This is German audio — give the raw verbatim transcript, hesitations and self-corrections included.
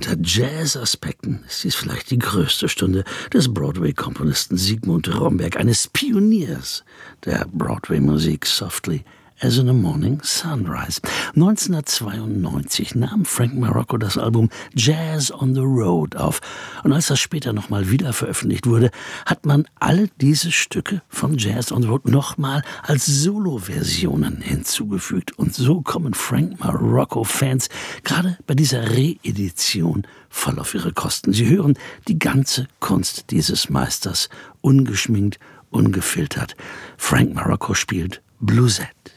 Unter Jazz-Aspekten ist dies vielleicht die größte Stunde des Broadway-Komponisten Sigmund Romberg, eines Pioniers der Broadway-Musik. Softly as in a Morning Sunrise. neunzehnhundertzweiundneunzig nahm Frank Marocco das Album Jazz on the Road auf. Und als das später nochmal wieder veröffentlicht wurde, hat man alle diese Stücke von Jazz on the Road nochmal als Solo-Versionen hinzugefügt. Und so kommen Frank Marocco-Fans gerade bei dieser Reedition voll auf ihre Kosten. Sie hören die ganze Kunst dieses Meisters, ungeschminkt, ungefiltert. Frank Marocco spielt Bluesette.